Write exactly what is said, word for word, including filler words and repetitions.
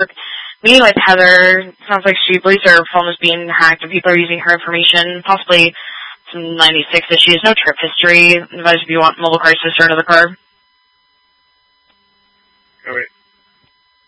Facebook. Meeting with Heather, sounds like she believes her phone is being hacked and people are using her information, possibly some ninety-six issues, no trip history. Advise if you want mobile crisis or another car.